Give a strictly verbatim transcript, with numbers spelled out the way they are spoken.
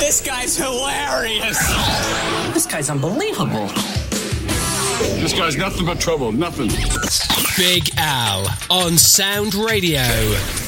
This guy's hilarious. This guy's unbelievable. This guy's nothing but trouble, nothing. Big Al on Sound Radio.